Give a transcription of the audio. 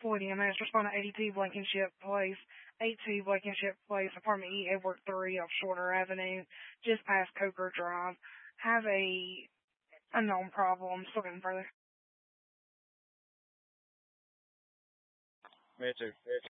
Floyd EMS, respond to 82 Blankenship Place, 82 Blankenship Place, Apartment E, Edward 3 off Shorter Avenue, just past Coker Drive. Have a unknown problem. Still getting further. Me too.